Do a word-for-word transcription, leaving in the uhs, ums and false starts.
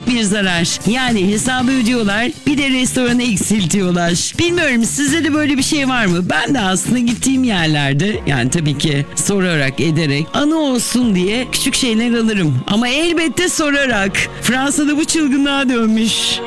büyük bir zarar. Yani hesabı ödüyorlar, bir de restoranı eksiltiyorlar. Bilmiyorum, sizde de böyle bir şey var mı? Ben de aslında gittiğim yerlerde, yani tabii ki sorarak ederek, anı olsun diye küçük şeyler alırım. Ama elbette sorarak. Fransa'da bu çılgınlığa dönmüş.